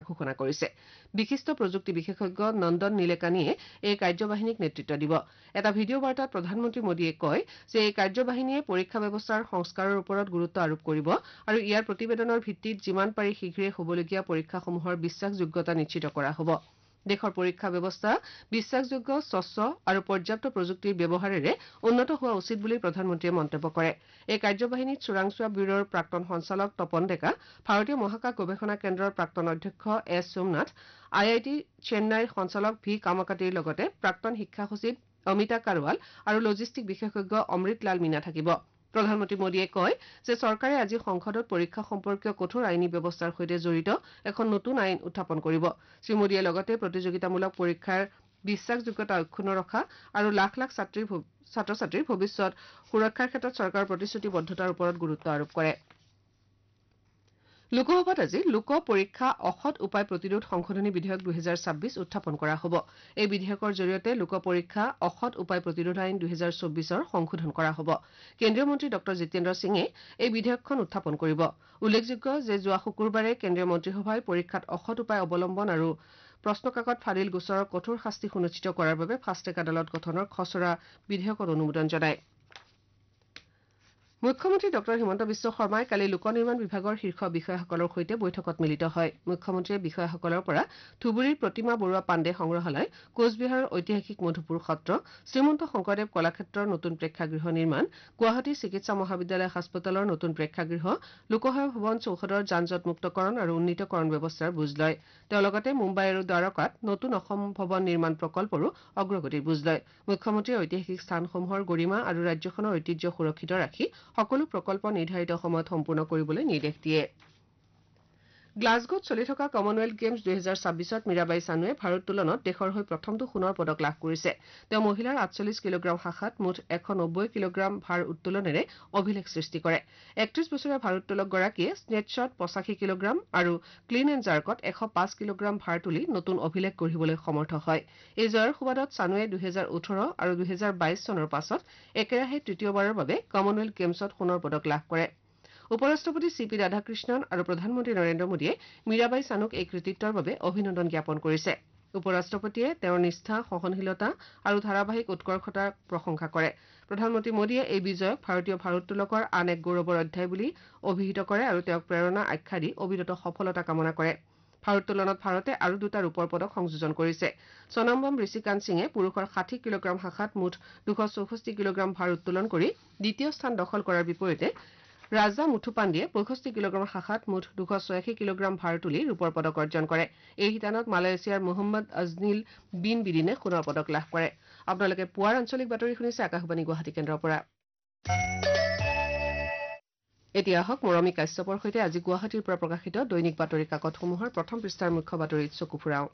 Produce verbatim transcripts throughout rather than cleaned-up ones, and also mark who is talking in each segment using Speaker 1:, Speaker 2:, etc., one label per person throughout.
Speaker 1: ঘোষণা কৰিছে বিশিষ্ট প্ৰযুক্তি বিশেষজ্ঞ নন্দন নীলেকানীয়ে এই কাৰ্যবাহিনীক নেতৃত্ব দিব এটা ভিডিঅ' বাৰ্তাত প্ৰধানমন্ত্ৰী মোদীয়ে কয় যে এই কাৰ্যবাহিনীয়ে পৰীক্ষা ব্যৱস্থাৰ সংস্কাৰৰ ওপৰত গুৰুত্ব আৰোপ কৰিব আৰু ইয়াৰ প্ৰতিবেদনৰ ভিত্তিত যিমান পাৰি শীঘ্ৰে হ'বলগীয়া পৰীক্ষাসমূহৰ বিশ্বাসযোগ্যতা নিশ্চিত কৰা হ'ব দেশৰ পৰীক্ষা ব্যৱস্থা বিশ্বাসযোগ্য স্বচ্ছ আৰু পৰ্যাপ্ত প্ৰযুক্তিৰ ব্যৱহাৰেৰে উন্নত হোৱা উচিত বুলি প্ৰধানমন্ত্ৰীয়ে মন্তব্য কৰে এই কাৰ্যবাহিনীত চোৰাংচোৱা ব্যুৰোৰ প্ৰাক্তন সঞ্চালক তপন ডেকা ভাৰতীয় মহাকাশ গৱেষণা কেন্দ্ৰৰ প্ৰাক্তন অধ্যক্ষ S Somnath I I T চেন্নাইৰ সঞ্চালক ভি কামাকাটিৰ লগতে প্ৰাক্তন শিক্ষা সচিব অমিতা কাৰৱাল আৰু লজিষ্টিক বিশেষজ্ঞ অমৃত লাল মীনা থাকিব প্ৰধানমন্ত্ৰী মোদীয়ে কয় যে চৰকাৰে আজি সংসদত পৰীক্ষা সম্পৰ্কীয় কঠোৰ আইনী ব্যৱস্থাৰ সৈতে জড়িত এখন নতুন আইন উত্থাপন কৰিব শ্ৰীমোদীয়ে লগতে প্ৰতিযোগিতামূলক পৰীক্ষাৰ বিশ্বাসযোগ্যতা অক্ষুণ্ণ ৰখা আৰু লাখ লাখ ছাত্ৰীৰ ছাত্ৰ ছাত্ৰীৰ ভৱিষ্যত সুৰক্ষাৰ ক্ষেত্ৰত চৰকাৰৰ প্ৰতিশ্ৰুতিবদ্ধতাৰ ওপৰত গুৰুত্ব আৰোপ কৰে লোকসভাত আজি লোক পৰীক্ষা অসৎ উপায় প্ৰতিৰোধ সংশোধনী বিধেয়ক দুহেজাৰ ছাব্বিছ উত্থাপন কৰা হ'ব এই বিধেয়কৰ জৰিয়তে লোক পৰীক্ষা অসৎ উপায় প্ৰতিৰোধ আইন দুহেজাৰ চৌবিছৰ সংশোধন কৰা হ'ব কেন্দ্ৰীয় মন্ত্ৰী ডক্টৰ জিতেন্দ্ৰ সিঙে এই বিধেয়কখন উত্থাপন কৰিব উল্লেখযোগ্য যে যোৱা শুকুৰবাৰে কেন্দ্ৰীয় মন্ত্ৰীসভাই পৰীক্ষাত অসৎ উপায় অৱলম্বন আৰু প্ৰশ্নকাকত ফাদিল গোচৰৰ কঠোৰ শাস্তি সুনিশ্চিত কৰাৰ বাবে ফাষ্টেগ আদালত গঠনৰ খচৰা বিধেয়কত অনুমোদন জনায় মুখ্যমন্ত্ৰী ডক্টৰ হিমন্ত বিশ্ব শৰ্মাই কালি লোক নিৰ্মাণ বিভাগৰ শীৰ্ষ বিষয়াসকলৰ সৈতে বৈঠকত মিলিত হয় মুখ্যমন্ত্ৰীয়ে বিষয়াসকলৰ পৰা ধুবুৰীৰ প্ৰতিমা বৰুৱা পাণ্ডে সংগ্ৰহালয় কোচবিহাৰৰ ঐতিহাসিক মধুপুৰ সত্ৰ শ্ৰীমন্ত শংকৰদেৱ কলাক্ষেত্ৰৰ নতুন প্ৰেক্ষাগৃহ নিৰ্মাণ গুৱাহাটী চিকিৎসা মহাবিদ্যালয় হাস্পতালৰ নতুন প্ৰেক্ষাগৃহ লোকসেৱা ভৱন চৌহদৰ যান জঁট মুক্তকৰণ আৰু উন্নীতকৰণ ব্যৱস্থাৰ বুজ লয় তেওঁ লগতে মুম্বাই আৰু দ্বাৰকাত নতুন অসম ভৱন নিৰ্মাণ প্ৰকল্পৰো অগ্ৰগতিৰ বুজ লয় মুখ্যমন্ত্ৰীয়ে ঐতিহাসিক স্থানসমূহৰ গৰিমা আৰু ৰাজ্যখনৰ ঐতিহ্য সুৰক্ষিত ৰাখি সকলো প্ৰকল্প নিৰ্ধাৰিত সময়ত সম্পূৰ্ণ কৰিবলৈ নিৰ্দেশ দিয়ে গ্লাছগোত চলি থকা কমনৱেলথ গেমছ দুহেজাৰ ছাব্বিছত মীৰাবাই চানুৱে ভাৰোত্তোলনত দেশৰ হৈ প্ৰথমটো সোণৰ পদক লাভ কৰিছে তেওঁ মহিলাৰ আঠচল্লিছ কিলোগ্ৰাম শাখাত মুঠ এশ নব্বৈ কিলোগ্ৰাম ভাৰ উত্তোলনেৰে অভিলেখ সৃষ্টি কৰে একত্ৰিশ বছৰীয়া ভাৰোত্তোলকগৰাকীয়ে স্নেটশ্বট পঁচাশী কিলোগ্ৰাম আৰু ক্লিন এণ্ড জাৰ্কত এশ পাঁচ কিলোগ্ৰাম ভাৰ তুলি নতুন অভিলেখ গঢ়িবলৈ সমৰ্থ হয় এই জয়ৰ সুবাদত চানুৱে দুহেজাৰ ওঠৰ আৰু দুহেজাৰ বাইছ চনৰ পাছত একেৰাহে তৃতীয়বাৰৰ বাবে কমনৱেলথ গেমছত সোণৰ পদক লাভ কৰে উপ ৰাষ্ট্ৰপতি চি পি ৰাধাকৃষ্ণন আৰু প্ৰধানমন্ত্ৰী নৰেন্দ্ৰ মোদীয়ে মীৰাবাই চানুক এই কৃতিত্বৰ বাবে অভিনন্দন জ্ঞাপন কৰিছে উপ ৰাষ্ট্ৰপতিয়ে তেওঁৰ নিষ্ঠা সহনশীলতা আৰু ধাৰাবাহিক উৎকৰ্ষতাৰ প্ৰশংসা কৰে প্ৰধানমন্ত্ৰী মোদীয়ে এই বিজয়ক ভাৰতীয় ভাৰোত্তোলকৰ আন এক গৌৰৱৰ অধ্যায় বুলি অভিহিত কৰে আৰু তেওঁক প্ৰেৰণা আখ্যা দি অবিৰত সফলতা কামনা কৰে ভাৰোত্তোলনত ভাৰতে আৰু দুটা ৰূপৰ পদক সংযোজন কৰিছে সনম্বম ঋষিকান্ত সিঙে পুৰুষৰ ষাঠি কিলোগ্ৰাম শাখাত মুঠ দুশ চৌষষ্ঠি কিলোগ্ৰাম ভাৰ উত্তোলন কৰি দ্বিতীয় স্থান দখল কৰাৰ বিপৰীতে ৰাজা মুথুপাণ্ডেয়ে পঁয়ষষ্ঠি কিলোগ্ৰাম শাখাত মুঠ দুশ ছয়াশী কিলোগ্ৰাম ভাৰ তুলি ৰূপৰ পদক অৰ্জন কৰে এই শিতানত মালয়েছিয়াৰ মহম্মদ আজনিল বিন বিদিনে সোণৰ পদক লাভ কৰে আপোনালোকে পুৱাৰ আঞ্চলিক বাতৰি শুনিছে আকাশবাণী গুৱাহাটী কেন্দ্ৰৰ পৰা এতিয়া আহক মৰমী কাশ্যপৰ সৈতে আজি গুৱাহাটীৰ পৰা প্ৰকাশিত দৈনিক বাতৰি কাকতসমূহৰ প্ৰথম পৃষ্ঠাৰ মুখ্য বাতৰিত চকু ফুৰাওঁ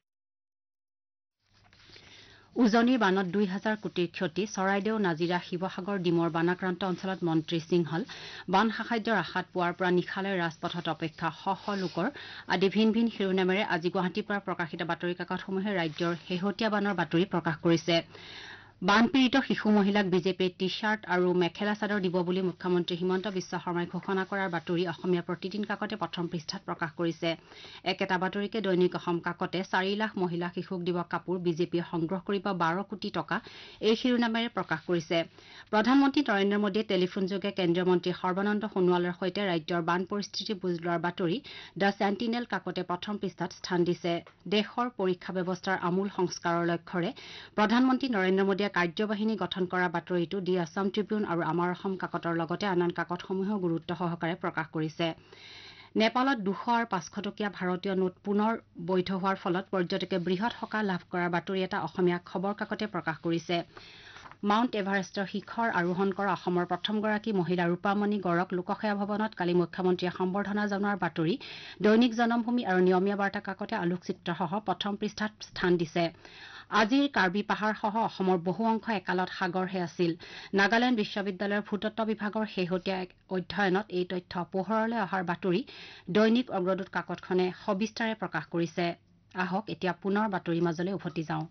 Speaker 2: উজনিৰ বানত দুই হাজাৰ কোটিৰ ক্ষতি চৰাইদেউ নাজিৰা শিৱসাগৰ ডিমৰ বানাক্ৰান্ত অঞ্চলত মন্ত্ৰী সিংহল বান সাহায্যৰ আশাত পুৱাৰ পৰা নিশালৈ ৰাজপথত অপেক্ষা শ শ লোকৰ আদি ভিন ভিন শিৰোনামেৰে আজি গুৱাহাটীৰ পৰা প্ৰকাশিত বাতৰি কাকতসমূহে ৰাজ্যৰ শেহতীয়া বানৰ বাতৰি প্ৰকাশ কৰিছে বানপীড়িত শিশু মহিলাক বিজেপিয়ে টি চাৰ্ট আৰু মেখেলা চাদৰ দিব বুলি মুখ্যমন্ত্ৰী হিমন্ত বিশ্ব শৰ্মাই ঘোষণা কৰাৰ বাতৰি অসমীয়া প্ৰতিদিন কাকতে প্ৰথম পৃষ্ঠাত প্ৰকাশ কৰিছে একেটা বাতৰিকে দৈনিক অসম কাকতে চাৰি লাখ মহিলা শিশুক দিব কাপোৰ বিজেপিয়ে সংগ্ৰহ কৰিব বাৰ কোটি টকা এই শিৰোনামেৰে প্ৰকাশ কৰিছে প্ৰধানমন্ত্ৰী নৰেন্দ্ৰ মোদীয়ে টেলিফোনযোগে কেন্দ্ৰীয় মন্ত্ৰী সৰ্বানন্দ সোণোৱালৰ সৈতে ৰাজ্যৰ বান পৰিস্থিতি বুজ লোৱাৰ বাতৰি দ্য চেণ্টিনেল কাকতে প্ৰথম পৃষ্ঠাত স্থান দিছে দেশৰ পৰীক্ষা ব্যৱস্থাৰ আমূল সংস্কাৰৰ লক্ষ্যৰে প্ৰধানমন্ত্ৰী নৰেন্দ্ৰ মোদীয়ে কাৰ্যবাহিনী গঠন কৰা বাতৰিটো দি আছাম ট্ৰিবিউন আৰু আমাৰ অসম কাকতৰ লগতে আন আন কাকতসমূহেও গুৰুত্ব সহকাৰে প্ৰকাশ কৰিছে নেপালত দুশ আৰু পাঁচশ টকীয়া ভাৰতীয় নোট পুনৰ বৈধ হোৱাৰ ফলত পৰ্যটকে বৃহৎ সকাহ লাভ কৰাৰ বাতৰি এটা অসমীয়া খবৰ কাকতে প্ৰকাশ কৰিছে মাউণ্ট এভাৰেষ্টৰ শিখৰ আৰোহণ কৰা অসমৰ প্ৰথমগৰাকী মহিলা ৰূপামণি গড়ক লোকসেৱা ভৱনত কালি মুখ্যমন্ত্ৰীয়ে সম্বৰ্ধনা জনোৱাৰ বাতৰি দৈনিক জনমভূমি আৰু নিয়মীয়া বাৰ্তা কাকতে আলোকচিত্ৰসহ প্ৰথম পৃষ্ঠাত স্থান দিছে আজিৰ কাৰ্বি পাহাৰসহ অসমৰ বহু অংশ একালত সাগৰহে আছিল নাগালেণ্ড বিশ্ববিদ্যালয়ৰ ভূতত্ব বিভাগৰ শেহতীয়া এক অধ্যয়নত এই তথ্য পোহৰলৈ অহাৰ বাতৰি দৈনিক অগ্ৰদূত কাকতখনে সবিস্তাৰে প্ৰকাশ কৰিছে আহক এতিয়া পুনৰ বাতৰিৰ মাজলৈ উভতি যাওঁ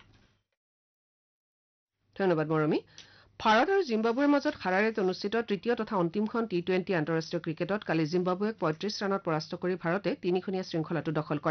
Speaker 1: ধন্যবাদ মৰমী ভাৰত আৰু জিম্বাবুৱেৰ মাজত হাৰাৰেত অনুষ্ঠিত তৃতীয় তথা অন্তিমখন টি টুৱেণ্টি আন্তঃৰাষ্ট্ৰীয় ক্ৰিকেটত কালি জিম্বাবুৱেক পঁয়ত্ৰিশ ৰানত পৰাস্ত কৰি ভাৰতে তিনিখনীয়া শৃংখলাটো দখল কৰে